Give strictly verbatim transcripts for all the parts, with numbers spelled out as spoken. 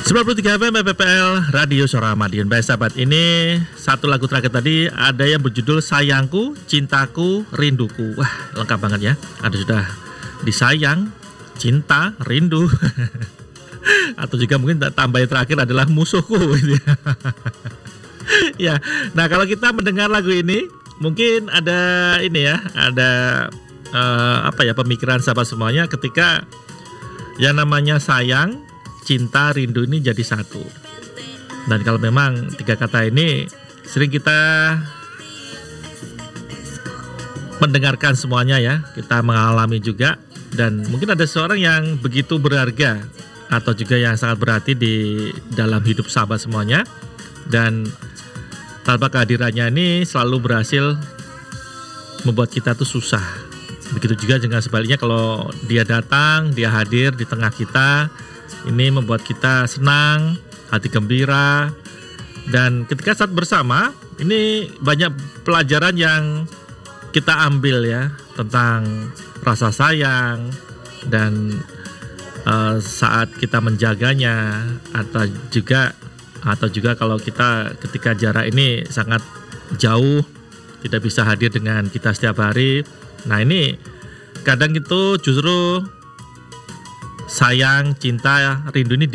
sembilan puluh tiga F M P P L Radio Suara Madiun. Baik sahabat, ini satu lagu terakhir tadi ada yang berjudul Sayangku, Cintaku, Rinduku. Wah, lengkap banget ya. Ada sudah disayang, cinta, rindu. Atau juga mungkin tambah yang terakhir adalah musuhku gitu ya. Ya, nah kalau kita mendengar lagu ini mungkin ada ini ya, ada uh, apa ya pemikiran sahabat semuanya ketika yang namanya sayang, cinta, rindu ini jadi satu. Dan kalau memang tiga kata ini sering kita mendengarkan semuanya ya, kita mengalami juga. Dan mungkin ada seorang yang begitu berharga atau juga yang sangat berarti di dalam hidup sahabat semuanya. Dan tanpa kehadirannya ini selalu berhasil membuat kita tuh susah. Begitu juga dengan sebaliknya, kalau dia datang, dia hadir di tengah kita, ini membuat kita senang, hati gembira. Dan ketika saat bersama, ini banyak pelajaran yang kita ambil ya, tentang rasa sayang. Dan uh, saat kita menjaganya, atau juga Atau juga kalau kita ketika jarak ini sangat jauh, tidak bisa hadir dengan kita setiap hari. Nah ini kadang itu justru sayang, cinta, rindu ini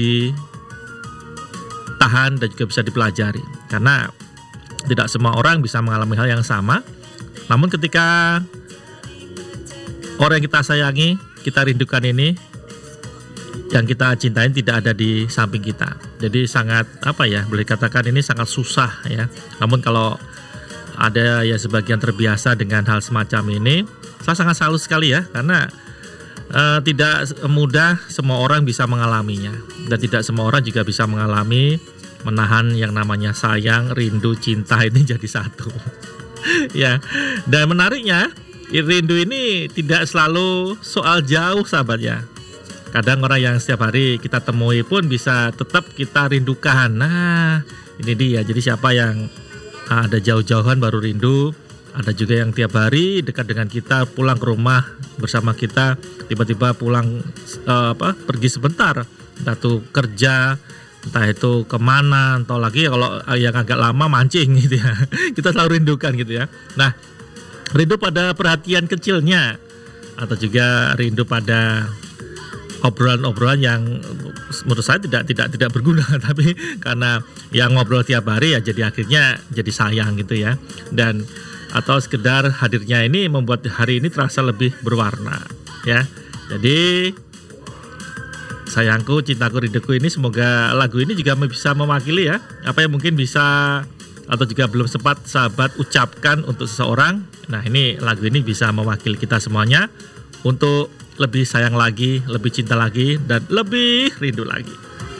ditahan dan juga bisa dipelajari. Karena tidak semua orang bisa mengalami hal yang sama. Namun ketika orang yang kita sayangi, kita rindukan ini, yang kita cintain tidak ada di samping kita. Jadi sangat apa ya, boleh katakan ini sangat susah ya. Namun kalau ada ya sebagian terbiasa dengan hal semacam ini, saya sangat salut sekali ya, karena uh, tidak mudah semua orang bisa mengalaminya. Dan tidak semua orang juga bisa mengalami menahan yang namanya sayang, rindu, cinta ini jadi satu. Ya. Dan menariknya, rindu ini tidak selalu soal jauh sahabat ya. Kadang orang yang setiap hari kita temui pun bisa tetap kita rindukan. Nah, ini dia. Jadi siapa yang ada jauh-jauhan baru rindu, ada juga yang tiap hari dekat dengan kita, pulang ke rumah bersama kita, tiba-tiba pulang uh, apa pergi sebentar, entah itu kerja, entah itu kemana, entah lagi kalau yang agak lama mancing gitu ya. Kita selalu rindukan gitu ya. Nah, rindu pada perhatian kecilnya, atau juga rindu pada obrolan-obrolan yang menurut saya tidak tidak tidak berguna, tapi karena yang ngobrol tiap hari ya jadi akhirnya jadi sayang gitu ya. Dan atau sekedar hadirnya ini membuat hari ini terasa lebih berwarna ya. Jadi sayangku, cintaku, rinduku ini, semoga lagu ini juga bisa mewakili ya apa yang mungkin bisa atau juga belum sempat sahabat ucapkan untuk seseorang. Nah ini lagu ini bisa mewakili kita semuanya untuk lebih sayang lagi, lebih cinta lagi, dan lebih rindu lagi.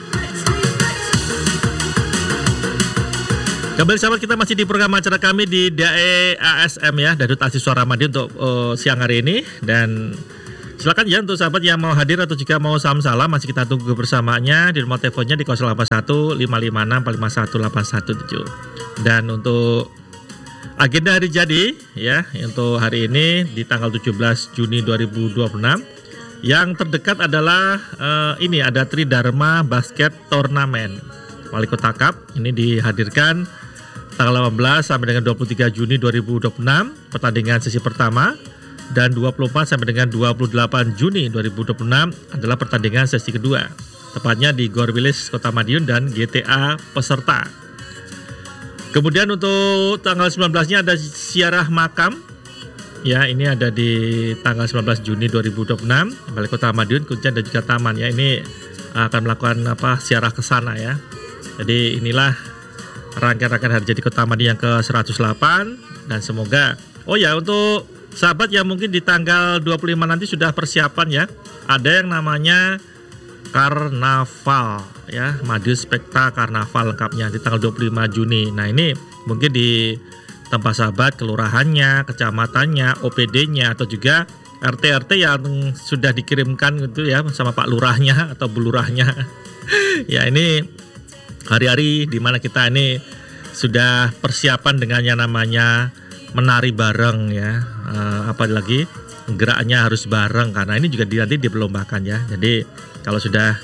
Kembali sahabat, kita masih di program acara kami di D A E A S M ya, Dadut Asih Suara Madiun untuk uh, siang hari ini. Dan silakan ya untuk sahabat yang mau hadir atau juga mau salam-salam, masih kita tunggu bersamanya di nomor teleponnya di nol delapan satu lima lima enam empat lima satu delapan satu tujuh. Dan untuk agenda hari jadi ya, untuk hari ini di tanggal tujuh belas Juni dua ribu dua puluh enam, yang terdekat adalah uh, ini ada Tridharma Basket Tournament Wali Kota Cup. Ini dihadirkan tanggal delapan belas sampai dengan dua puluh tiga Juni dua ribu dua puluh enam, pertandingan sesi pertama, dan dua puluh empat sampai dengan dua puluh delapan Juni dua ribu dua puluh enam adalah pertandingan sesi kedua, tepatnya di Gor Wilis Kota Madiun dan G T A peserta. Kemudian untuk tanggal sembilan belasnya ada Ziarah Makam. Ya, ini ada di tanggal sembilan belas Juni dua ribu dua puluh enam, Balai Kota Madiun, Kuncen dan juga Taman ya. Ini akan melakukan apa ziarah ke sana ya. Jadi inilah rangkaian-rangkaian hari jadi Kota Madiun yang ke seratus delapan, dan semoga oh ya untuk sahabat yang mungkin di tanggal dua puluh lima nanti sudah persiapan ya. Ada yang namanya Karnaval ya, Madiun Spekta Karnaval lengkapnya di tanggal dua puluh lima Juni. Nah ini mungkin di tempat sahabat, kelurahannya, kecamatannya, O P D-nya, atau juga R T R T yang sudah dikirimkan gitu ya sama Pak Lurahnya atau Bu Lurahnya. Ya ini hari-hari di mana kita ini sudah persiapan dengan yang namanya menari bareng ya. Uh, apa lagi geraknya harus bareng, karena ini juga nanti diperlombakan ya. Jadi kalau sudah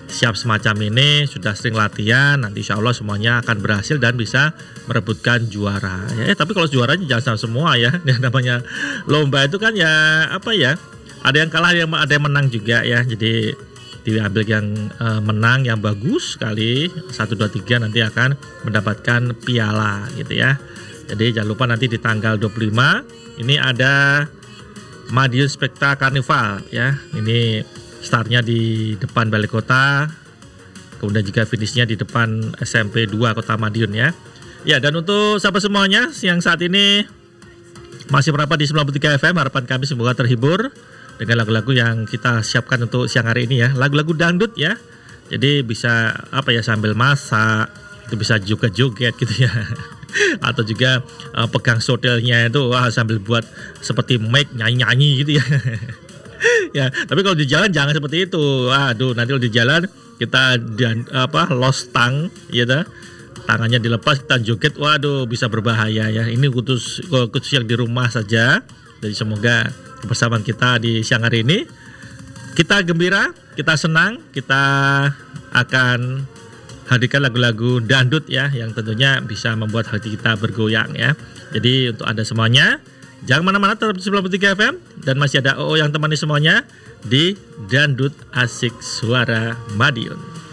siap semacam ini, sudah sering latihan, nanti insya Allah semuanya akan berhasil dan bisa merebutkan juara. Ya, eh, tapi kalau juaranya jangan sama semua ya. Yang namanya lomba itu kan ya apa ya? Ada yang kalah, ada yang menang juga ya. Jadi diambil yang uh, menang yang bagus sekali satu dua tiga nanti akan mendapatkan piala gitu ya. Jadi jangan lupa nanti di tanggal dua puluh lima ini ada Madiun Spekta Karnival ya. Ini startnya di depan Balai Kota, kemudian juga finishnya di depan S M P dua Kota Madiun ya. Ya, dan untuk sahabat semuanya yang saat ini masih merapat di sembilan puluh tiga F M, harapan kami semoga terhibur dengan lagu-lagu yang kita siapkan untuk siang hari ini ya. Lagu-lagu dangdut ya. Jadi bisa apa ya, sambil masak, itu bisa joget-joget gitu ya. Atau juga uh, pegang sodelnya itu wah, sambil buat seperti mic nyanyi-nyanyi gitu ya. Ya, tapi kalau di jalan jangan seperti itu. Aduh, nanti kalau di jalan kita dan apa lost tang gitu. Tangannya dilepas kita joget, waduh bisa berbahaya ya. Ini khusus khusus yang di rumah saja. Jadi semoga kebersamaan kita di siang hari ini kita gembira, kita senang, kita akan hadirkan lagu-lagu dangdut ya yang tentunya bisa membuat hati kita bergoyang ya. Jadi untuk Anda semuanya jangan mana-mana, tetap di sembilan puluh tiga F M dan masih ada O O yang temani semuanya di Dangdut Asik Suara Madiun.